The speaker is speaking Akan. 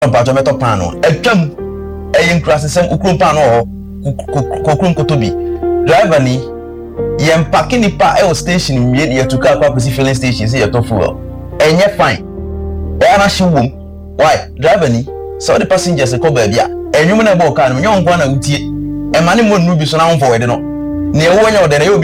mpacho meto pano etwam eyin krasesem ukrum pano ho kokrum kotobi driver ni yem parking ni pa e station mie ye tuka kwa kwesi filling station say ye to fuel enye fine e ana shiwum why driver ni so the passengers ko ba bia enwum na bo car no nyon kwa na utie e mane mo nu bi so na won forward no ne wo nya o de na